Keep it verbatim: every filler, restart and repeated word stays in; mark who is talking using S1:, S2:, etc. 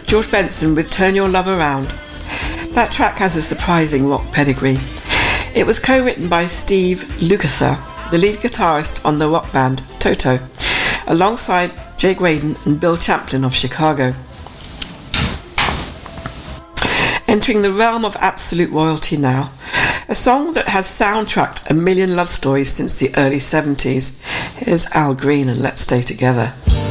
S1: George Benson with Turn Your Love Around. That track has a surprising rock pedigree. It was co-written by Steve Lukather, the lead guitarist on the rock band Toto, alongside Jay Graydon and Bill Champlin of Chicago. Entering the realm of absolute royalty now, a song that has soundtracked a million love stories since the early seventies. Here's Al Green and Let's Stay Together.